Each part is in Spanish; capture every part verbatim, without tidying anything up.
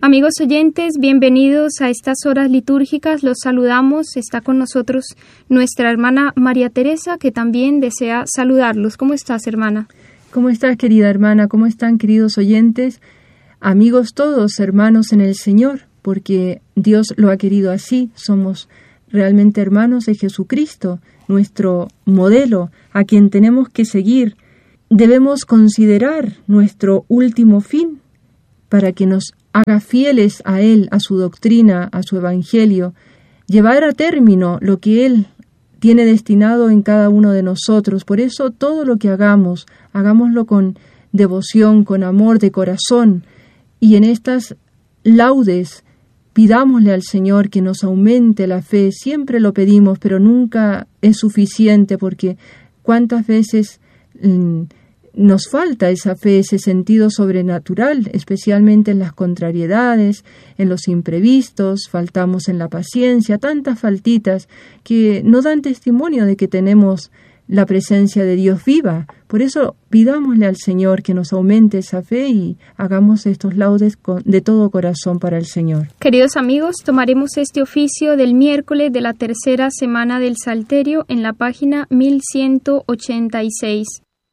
Amigos oyentes, bienvenidos a estas horas litúrgicas. Los saludamos. Está con nosotros nuestra hermana María Teresa, que también desea saludarlos. ¿Cómo estás, hermana? ¿Cómo estás, querida hermana? ¿Cómo están, queridos oyentes? Amigos todos, hermanos en el Señor, porque Dios lo ha querido así. Somos realmente hermanos de Jesucristo, nuestro modelo, a quien tenemos que seguir. Debemos considerar nuestro último fin para que nos haga fieles a Él, a su doctrina, a su evangelio, llevar a término lo que Él tiene destinado en cada uno de nosotros. Por eso todo lo que hagamos, hagámoslo con devoción, con amor de corazón, y en estas laudes pidámosle al Señor que nos aumente la fe. Siempre lo pedimos, pero nunca es suficiente, porque cuántas veces mmm, nos falta esa fe, ese sentido sobrenatural, especialmente en las contrariedades, en los imprevistos, faltamos en la paciencia, tantas faltitas que no dan testimonio de que tenemos la presencia de Dios viva. Por eso pidámosle al Señor que nos aumente esa fe y hagamos estos laudes de todo corazón para el Señor. Queridos amigos, tomaremos este oficio del miércoles de la tercera semana del Salterio en la página mil ciento ochenta y seis.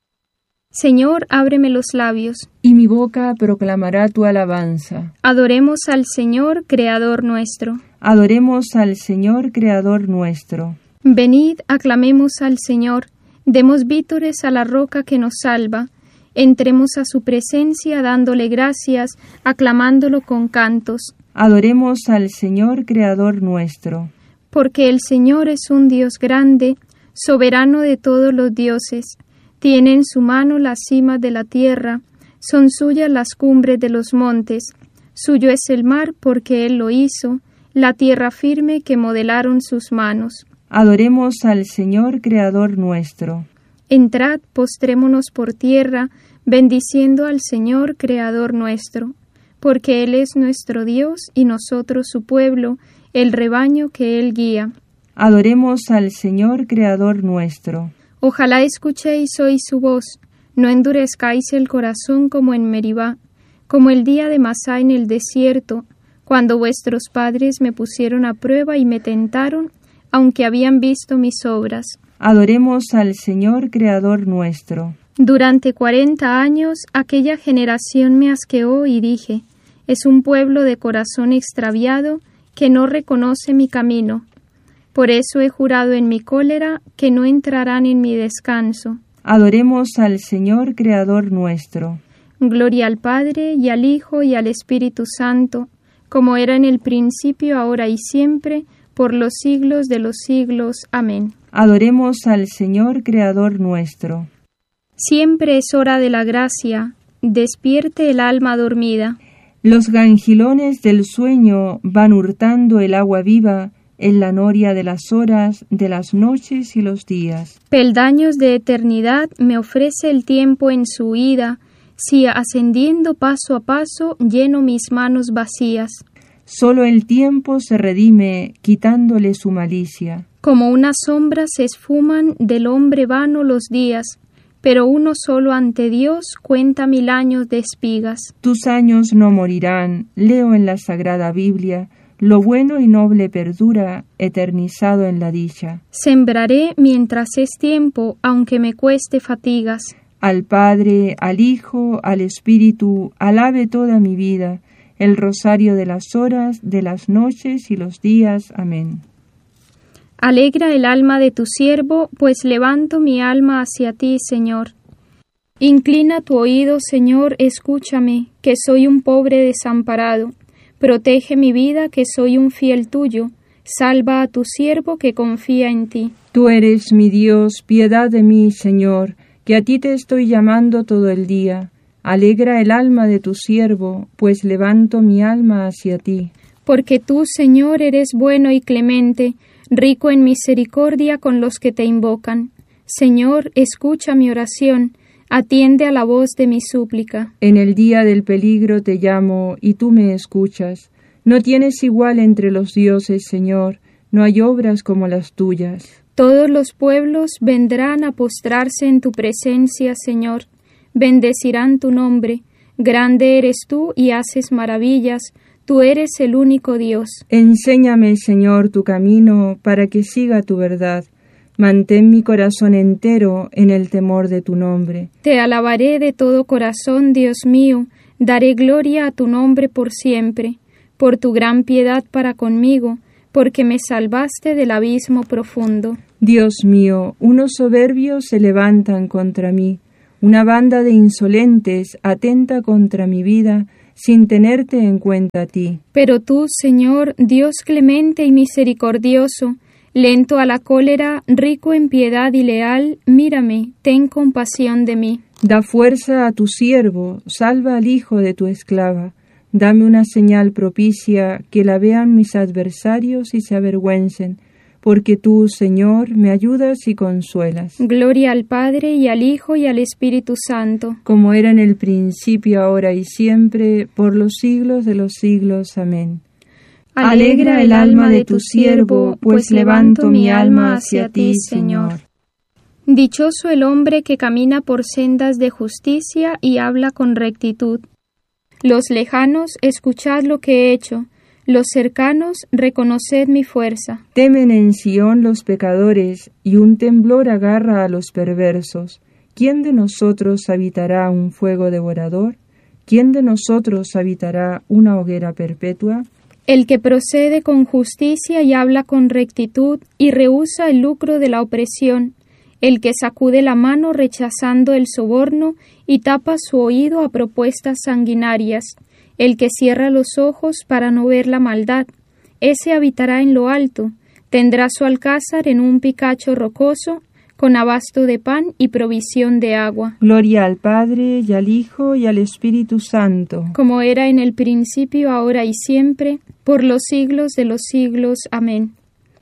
Señor, ábreme los labios, y mi boca proclamará tu alabanza. Adoremos al Señor, Creador nuestro. Adoremos al Señor, Creador nuestro. Venid, aclamemos al Señor, demos vítores a la roca que nos salva, entremos a su presencia dándole gracias, aclamándolo con cantos. Adoremos al Señor, Creador nuestro. Porque el Señor es un Dios grande, soberano de todos los dioses. Tiene en su mano las cimas de la tierra, son suyas las cumbres de los montes. Suyo es el mar porque Él lo hizo, la tierra firme que modelaron sus manos. Adoremos al Señor, Creador nuestro. Entrad, postrémonos por tierra, bendiciendo al Señor, Creador nuestro, porque Él es nuestro Dios y nosotros su pueblo, el rebaño que Él guía. Adoremos al Señor, Creador nuestro. Ojalá escuchéis hoy su voz, no endurezcáis el corazón como en Meribá, como el día de Masá en el desierto, cuando vuestros padres me pusieron a prueba y me tentaron, aunque habían visto mis obras. Adoremos al Señor, Creador nuestro. Durante cuarenta años aquella generación me asqueó y dije, es un pueblo de corazón extraviado que no reconoce mi camino. Por eso he jurado en mi cólera que no entrarán en mi descanso. Adoremos al Señor, Creador nuestro. Gloria al Padre, y al Hijo, y al Espíritu Santo, como era en el principio, ahora y siempre, por los siglos de los siglos. Amén. Adoremos al Señor, Creador nuestro. Siempre es hora de la gracia, despierte el alma dormida. Los gangilones del sueño van hurtando el agua viva, en la noria de las horas, de las noches y los días. Peldaños de eternidad me ofrece el tiempo en su huida, si ascendiendo paso a paso lleno mis manos vacías. Solo el tiempo se redime, quitándole su malicia. Como una sombra se esfuman del hombre vano los días, pero uno solo ante Dios cuenta mil años de espigas. Tus años no morirán, leo en la Sagrada Biblia, lo bueno y noble perdura, eternizado en la dicha. Sembraré mientras es tiempo, aunque me cueste fatigas. Al Padre, al Hijo, al Espíritu, alabe toda mi vida, el rosario de las horas, de las noches y los días. Amén. Alegra el alma de tu siervo, pues levanto mi alma hacia ti, Señor. Inclina tu oído, Señor, escúchame, que soy un pobre desamparado. Protege mi vida, que soy un fiel tuyo. Salva a tu siervo que confía en ti. Tú eres mi Dios, piedad de mí, Señor, que a ti te estoy llamando todo el día. Alegra el alma de tu siervo, pues levanto mi alma hacia ti. Porque tú, Señor, eres bueno y clemente, rico en misericordia con los que te invocan. Señor, escucha mi oración. Atiende a la voz de mi súplica. En el día del peligro te llamo, y tú me escuchas. No tienes igual entre los dioses, Señor, no hay obras como las tuyas. Todos los pueblos vendrán a postrarse en tu presencia, Señor. Bendecirán tu nombre. Grande eres tú y haces maravillas. tú eres el único Dios. Enséñame, Señor, tu camino, para que siga tu verdad. Mantén mi corazón entero en el temor de tu nombre. Te alabaré de todo corazón, Dios mío, daré gloria a tu nombre por siempre, por tu gran piedad para conmigo, porque me salvaste del abismo profundo. Dios mío, unos soberbios se levantan contra mí, una banda de insolentes atenta contra mi vida, sin tenerte en cuenta a ti. Pero tú, Señor, Dios clemente y misericordioso, lento a la cólera, rico en piedad y leal, mírame, ten compasión de mí. Da fuerza a tu siervo, salva al hijo de tu esclava. Dame una señal propicia, que la vean mis adversarios y se avergüencen, porque tú, Señor, me ayudas y consuelas. Gloria al Padre, y al Hijo, y al Espíritu Santo. Como era en el principio, ahora y siempre, por los siglos de los siglos. Amén. Alegra el alma de tu siervo, pues levanto mi alma hacia ti, Señor. Dichoso el hombre que camina por sendas de justicia y habla con rectitud. Los lejanos, escuchad lo que he hecho. Los cercanos, reconoced mi fuerza. Temen en Sión los pecadores, y un temblor agarra a los perversos. ¿Quién de nosotros habitará un fuego devorador? ¿Quién de nosotros habitará una hoguera perpetua? El que procede con justicia y habla con rectitud, y rehúsa el lucro de la opresión. El que sacude la mano rechazando el soborno, y tapa su oído a propuestas sanguinarias. El que cierra los ojos para no ver la maldad, ese habitará en lo alto, tendrá su alcázar en un picacho rocoso, con abasto de pan y provisión de agua. Gloria al Padre, y al Hijo, y al Espíritu Santo. Como era en el principio, ahora y siempre, por los siglos de los siglos. Amén.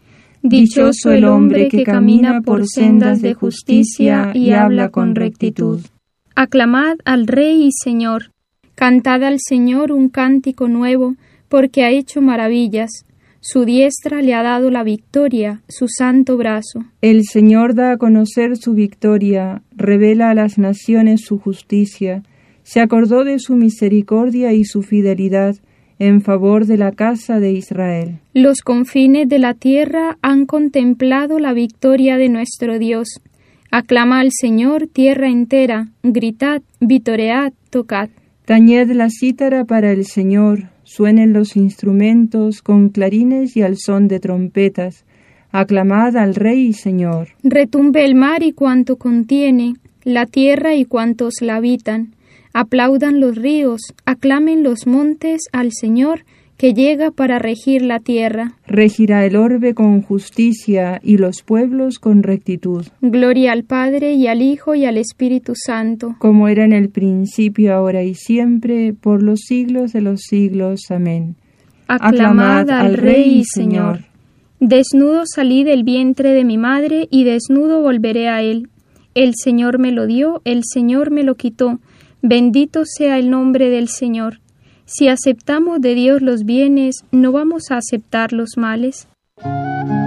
Dichoso el hombre que camina por sendas de justicia y habla con rectitud. Aclamad al Rey y Señor. Cantad al Señor un cántico nuevo, porque ha hecho maravillas. Su diestra le ha dado la victoria, su santo brazo. El Señor da a conocer su victoria, revela a las naciones su justicia. Se acordó de su misericordia y su fidelidad en favor de la casa de Israel. Los confines de la tierra han contemplado la victoria de nuestro Dios. Aclama al Señor tierra entera, gritad, vitoread, tocad. Tañed la cítara para el Señor, suenen los instrumentos con clarines y al son de trompetas. Aclamad al Rey y Señor. Retumbe el mar y cuanto contiene, la tierra y cuantos la habitan. Aplaudan los ríos, aclamen los montes al Señor, que llega para regir la tierra. Regirá el orbe con justicia y los pueblos con rectitud. Gloria al Padre, y al Hijo, y al Espíritu Santo. Como era en el principio, ahora y siempre, por los siglos de los siglos. Amén. Aclamad al Rey y Señor. Desnudo salí del vientre de mi madre, y desnudo volveré a él. El Señor me lo dio, el Señor me lo quitó. Bendito sea el nombre del Señor. Si aceptamos de Dios los bienes, ¿no vamos a aceptar los males?